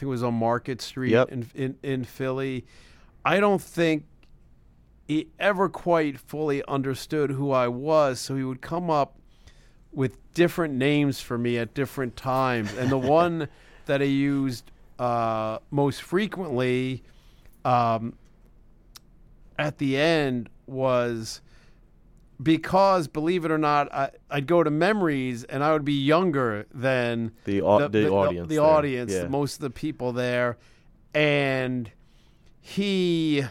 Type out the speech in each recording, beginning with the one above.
think it was on Market Street Yep. in Philly. I don't think he ever quite fully understood who I was, so he would come up with different names for me at different times. And the one that I used most frequently at the end was because, believe it or not, I'd go to Memories and I would be younger than the audience. The there. audience, Yeah. most of the people there. And he,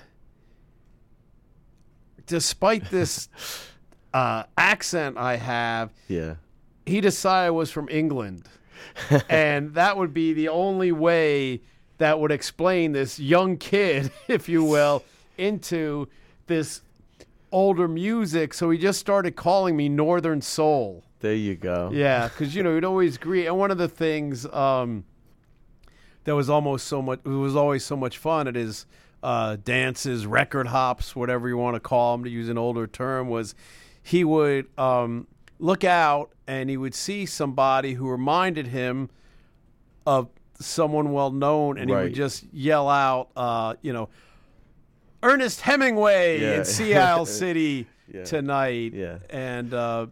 despite this accent I have, Yeah. he decided I was from England. And that would be the only way that would explain this young kid, if you will, into this older music. So he just started calling me Northern Soul. There you go. Yeah, because, you know, he'd always agree. And one of the things that was always so much fun at his dances, record hops, whatever you want to call them, to use an older term, was he would look out and he would see somebody who reminded him of someone well known, and he would just yell out, Ernest Hemingway in Seattle City tonight. Yeah. And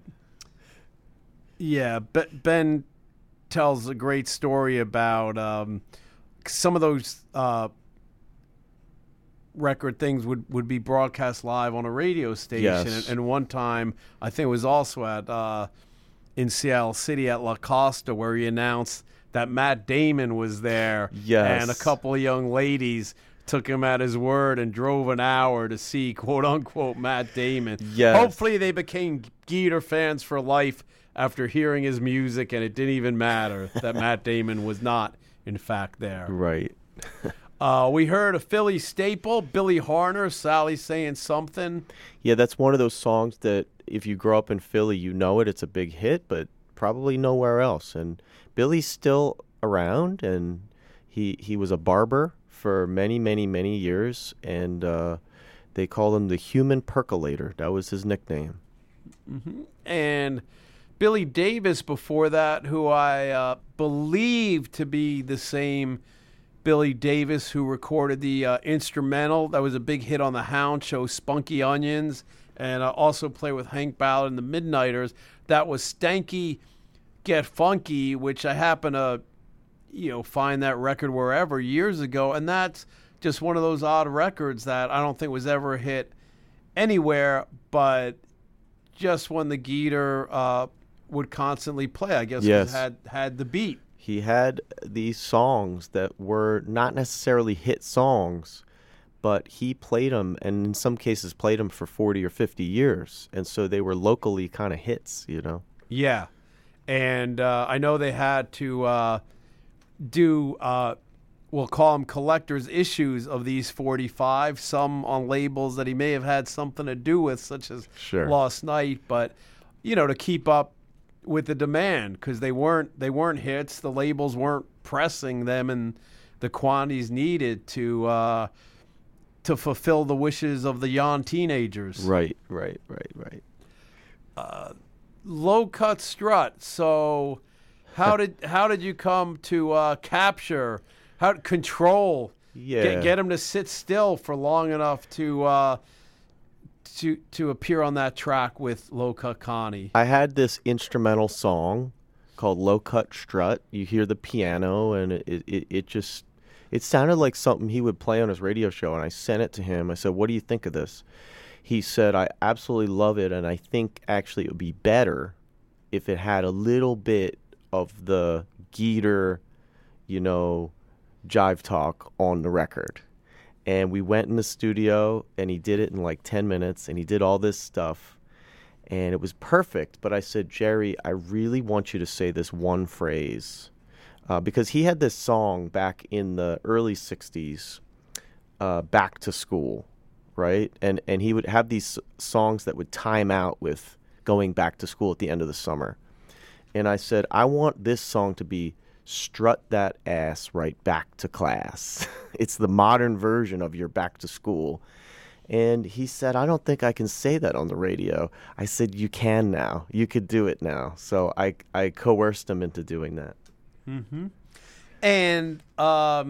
Ben tells a great story about some of those record things would be broadcast live on a radio station. Yes. And one time, I think it was also at in Seattle City at La Costa, where he announced that Matt Damon was there. Yes. And a couple of young ladies took him at his word and drove an hour to see, quote unquote, Matt Damon. Yes. Hopefully they became Geeter fans for life after hearing his music, and it didn't even matter that Matt Damon was not, in fact, there. Right. We heard a Philly staple, Billy Harner, Sally Saying Something. Yeah, that's one of those songs that if you grow up in Philly, you know it. It's a big hit, but probably nowhere else. And Billy's still around, and he was a barber for many, many, many years, and they called him the Human Percolator. That was his nickname. Mm-hmm. And Billy Davis before that, who I believe to be the same Billy Davis who recorded the instrumental that was a big hit on the Hound show, Spunky Onions, and also played with Hank Ballard and the Midnighters. That was Stanky Get Funky, which I happen to find that record wherever years ago, and that's just one of those odd records that I don't think was ever a hit anywhere, but just when the Geeter would constantly play, I guess. Yes. had the beat. He had these songs that were not necessarily hit songs, but he played them, and in some cases played them for 40 or 50 years, and so they were locally kind of hits, Yeah, and I know they had to do, we'll call them collector's issues of these 45, some on labels that he may have had something to do with, such as Sure. Lost Night, but, to keep up with the demand, because they weren't hits. The labels weren't pressing them in the quantities needed to fulfill the wishes of the young teenagers. Right. Low Cut Strut. So how did you come to capture, control, get him to sit still for long enough to appear on that track with Low Cut Connie? I had this instrumental song called Low Cut Strut. You hear the piano, and it sounded like something he would play on his radio show, and I sent it to him. I said, what do you think of this? He said, I absolutely love it, and I think actually it would be better if it had a little bit of the Geeter, jive talk on the record. And we went in the studio, and he did it in like 10 minutes, and he did all this stuff, and it was perfect. But I said, Jerry, I really want you to say this one phrase, because he had this song back in the early 60s, Back to School, right? And he would have these songs that would time out with going back to school at the end of the summer. And I said, I want this song to be Strut That Ass Right Back to Class. It's the modern version of your Back to School. And he said, I don't think I can say that on the radio. I said, you can now. You could do it now. So I coerced him into doing that. Mm-hmm. And